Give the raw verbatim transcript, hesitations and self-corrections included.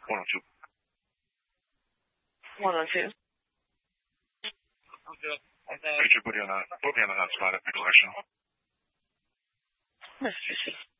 one oh two. one oh two. Could you put me on a, put me on a hotspot at the collection? Mister